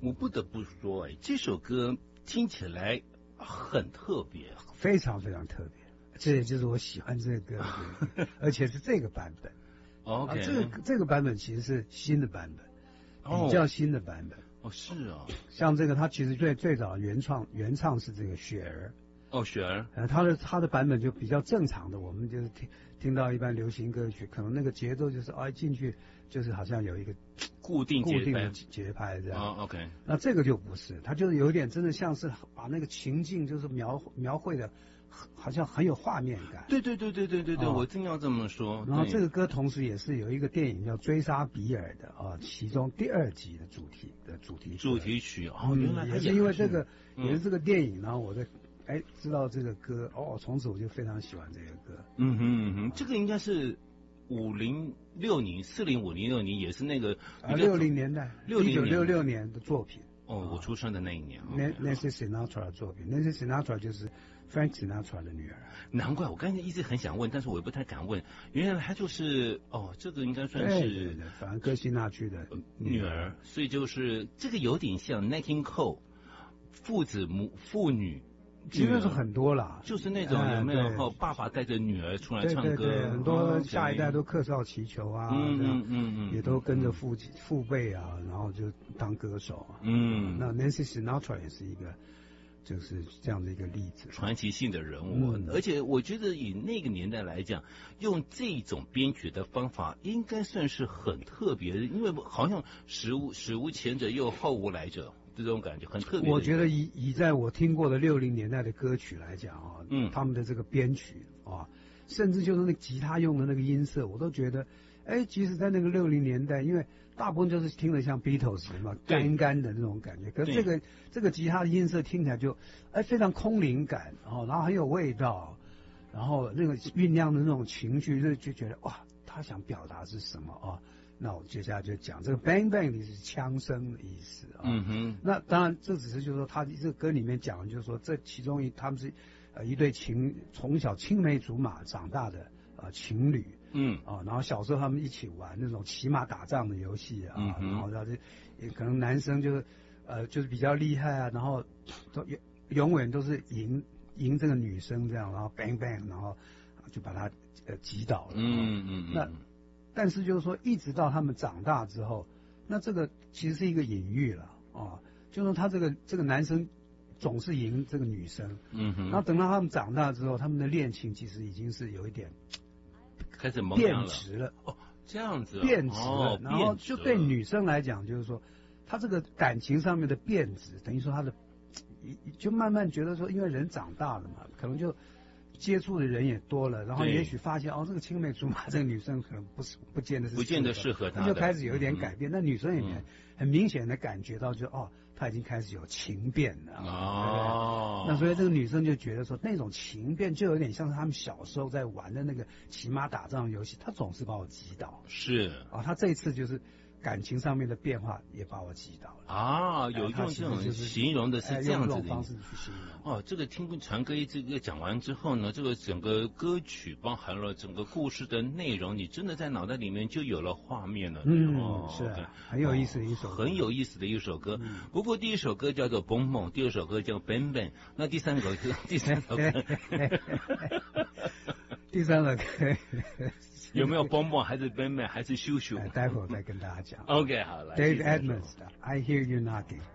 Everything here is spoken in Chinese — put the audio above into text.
我不得不说，这首歌听起来很特别， 非常非常特别。这也就是我喜欢这个歌的原因，而且是这个版本。 OK， 这个版本其实是新的版本，比较新的版本。 哦，是啊。 像这个，它其实最早原唱是这个雪儿。 哦，雪儿。 他的版本就比较正常的，我们就是听到一般流行歌曲，可能那个节奏就是进去就是好像有一个固定的节拍这样。 哦 ，OK。 那这个就不是，它就是有点真的像是把那个情境就是描绘的。好像很有画面感。 对，我正要这么说。 然后这个歌同时也是有一个电影叫《追杀比尔》的其中第2集的主题曲。 原来也是因为这个也是这个电影，然后我知道这个歌，从此我就非常喜欢这个歌。 这个应该是40、50、年也是那个 60年代，1966年的作品。 我出生的那一年。 Nancy Sinatra 的作品 ，Nancy Sinatra 就是Frank Sinatra 的女儿。 难怪我刚才一直很想问，但是我也不太敢问。原来她就是这个应该算是法兰克辛纳区的女儿，所以就是这个有点像 Nat King Cole 父女。 基本上很多啦， 就是那种有没有？然后爸爸带着女儿出来唱歌， 对，很多下一代都客少祈求啊，也都跟着父辈啊，然后就当歌手啊。那 Nancy Sinatra 也是一个就是这样的一个例子， 传奇性的人物。而且我觉得以那个年代来讲，用这种编曲的方法应该算是很特别的，因为好像史无前者又后无来者。这种感觉很特别。 我觉得以在我听过的60年代的歌曲来讲他们的这个编曲甚至就是那吉他用的那个音色，我都觉得，即使在那个60年代，因为大部分就是听得像 Beatles 嘛，干干的那种感觉。可是这个吉他的音色听起来就非常空灵感然后很有味道，然后那个酝酿的那种情绪，就觉得哇，他想表达是什么那我接下来就讲这个 bang bang 的是枪声的意思那当然这只是就是说他这个歌里面讲的就是说这其中他们是一对从小青梅竹马长大的情侣然后小时候他们一起玩那种骑马打仗的游戏然后可能男生就是比较厉害然后都永远都是赢这个女生这样，然后 bang bang 然后就把他击倒了那但是就是说，一直到他们长大之后，那这个其实是一个隐喻了就是说他这个男生总是赢这个女生，然后等到他们长大之后，他们的恋情其实已经是有一点开始变质了这样子变质了，然后就对女生来讲，就是说他这个感情上面的变质，等于说他的就慢慢觉得说，因为人长大了嘛，可能就。接触的人也多了，然后也许发现这个青梅竹马这个女生可能不见得适合他，就开始有一点改变。那女生也很明显的感觉到她已经开始有情变了那所以这个女生就觉得说那种情变就有点像是他们小时候在玩的那个骑马打仗游戏，她总是把我击倒。 是她这一次就是感情上面的变化也把我击倒了有用这种形容的是这样子的方式去形容这个听传歌这个讲完之后呢，这个整个歌曲包含了整个故事的内容，你真的在脑袋里面就有了画面了是很有意思的一首歌不过第一首歌叫做 Boom Boom， 第二首歌叫 Bang Bang， 那第三首歌第三首歌有没有蹦蹦还是 bang bang 还是咻咻？ 待会儿再跟大家讲。 OK， 好了。 Dave Edmunds 的 I Hear You Knocking。